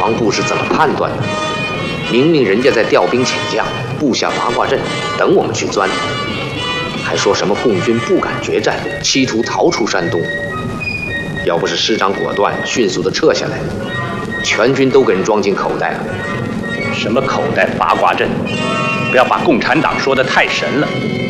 防部是怎么判断的？明明人家在调兵遣将，布下八卦阵，等我们去钻，还说什么共军不敢决战，企图逃出山东。要不是师长果断，迅速地撤下来，全军都给人装进口袋了。 什么口袋八卦阵？不要把共产党说得太神了。